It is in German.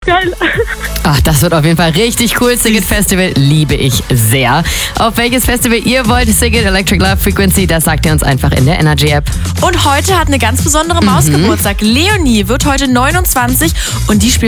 geil. Ach, das wird auf jeden Fall richtig cool. Sing It Festival liebe ich sehr. Auf welches Festival ihr wollt, Sing It Electric Love Frequency, das sagt ihr uns einfach in der Energy App. Und heute hat eine ganz besondere Maus Geburtstag. Leonie wird heute 29 und die spielt